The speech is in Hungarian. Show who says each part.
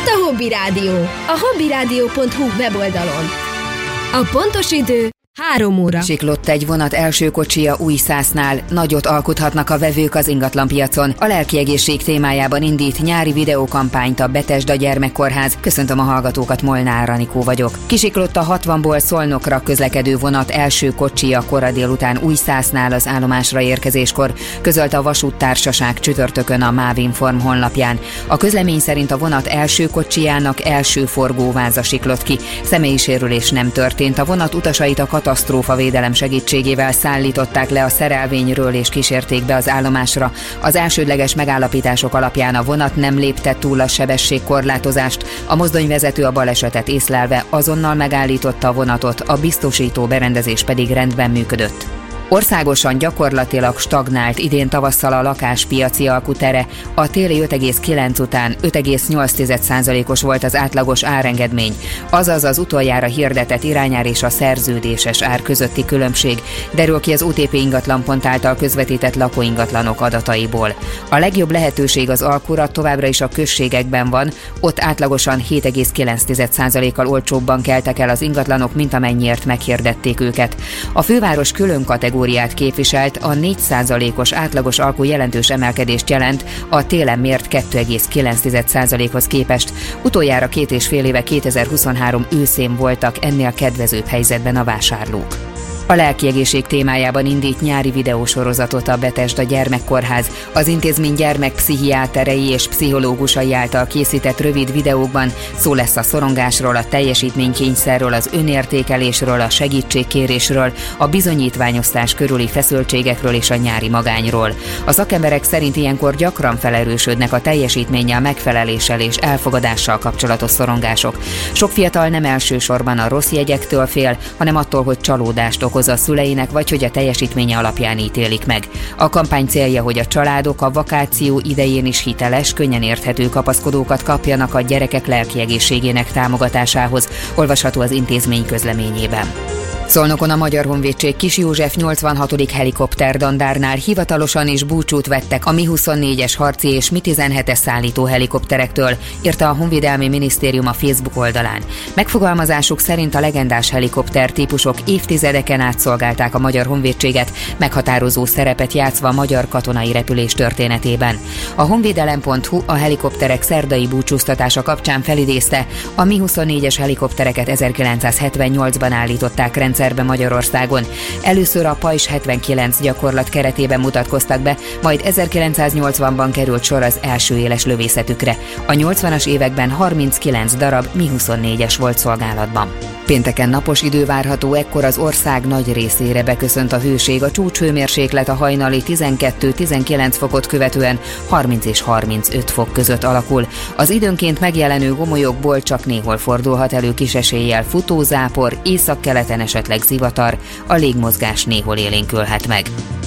Speaker 1: itt a Hobby Rádió, a hobbyradio.hu weboldalon. A pontos idő 3 óra.
Speaker 2: Siklott egy vonat első kocsija Újszásznál, nagyot alkothatnak a vevők az ingatlanpiacon. A lelki egészség témájában indít nyári videókampányt a Betesda Gyermekkórház. Köszöntöm a hallgatókat, Molnár Anikó vagyok. Kisiklott a 60-ból Szolnokra közlekedő vonat első kocsija kora délután Újszásznál az állomásra érkezéskor, közölte a vasúttársaság csütörtökön a MÁV Inform honlapján. A közlemény szerint a vonat első kocsijának első forgóváza siklott ki. Személyi sérülés nem történt. A vonat utasait a katasztrófavédelem segítségével szállították le a szerelvényről és kísérték be az állomásra. Az elsődleges megállapítások alapján a vonat nem lépte túl a sebességkorlátozást, a mozdonyvezető a balesetet észlelve azonnal megállította a vonatot, a biztosító berendezés pedig rendben működött. Országosan gyakorlatilag stagnált idén tavasszal a lakáspiaci alkutere, a téli 5,9 után 5,8%-os volt az átlagos árengedmény, azaz az utoljára hirdetett irányár és a szerződéses ár közötti különbség, derül ki az OTP ingatlanpont által közvetített lakóingatlanok adataiból. A legjobb lehetőség az alkura továbbra is a községekben van, ott átlagosan 7,9%-kal olcsóbban keltek el az ingatlanok, mint amennyiért meghirdették őket. A főváros külön kategóriát képviselt, a 4%-os átlagos alkú jelentős emelkedést jelent a télen mért 2,9%-hoz képest. Utoljára 2,5 éve 2023 őszén voltak ennél kedvezőbb helyzetben a vásárlók. A lelki egészség témájában indít nyári videósorozatot a Betesda Gyermekkórház. Az intézmény gyermekpszichiáterei és pszichológusai által készített rövid videókban szó lesz a szorongásról, a teljesítménykényszerről, az önértékelésről, a segítségkérésről, a bizonyítványosztás körüli feszültségekről és a nyári magányról. A szakemberek szerint ilyenkor gyakran felerősödnek a teljesítménnyel, megfeleléssel és elfogadással kapcsolatos szorongások. Sok fiatal nem elsősorban a rossz jegyektől fél, hanem attól, hogy csalódást okoz a szüleinek, vagy hogy a teljesítménye alapján ítélik meg. A kampány célja, hogy a családok a vakáció idején is hiteles, könnyen érthető kapaszkodókat kapjanak a gyerekek lelki egészségének támogatásához, olvasható az intézmény közleményében. Szolnokon a Magyar Honvédség Kis József 86. helikopterdandárnál hivatalosan is búcsút vettek a Mi-24-es harci és Mi-17-es szállító helikopterektől, írta a Honvédelmi Minisztérium a Facebook oldalán. Megfogalmazásuk szerint a legendás helikopter típusok évtizedeken át szolgálták a Magyar Honvédséget, meghatározó szerepet játszva a magyar katonai repülés történetében. A honvédelem.hu a helikopterek szerdai búcsúztatása kapcsán felidézte, a Mi-24-es helikoptereket 1978-ban állították rendszerbe Magyarországon. Először a Pajzs 79 gyakorlat keretében mutatkoztak be, majd 1980-ban került sor az első éles lövészetükre. A 80-as években 39 darab Mi-24-es volt szolgálatban. Pénteken napos idő várható, ekkor az ország nagy részére beköszönt a hőség, a csúcshőmérséklet a hajnali 12-19 fokot követően 30 és 35 fok között alakul. Az időnként megjelenő gomolyokból csak néhol fordulhat elő kis eséllyel futózápor, északkeleten esetleg zivatar, a légmozgás néhol élénkülhet meg.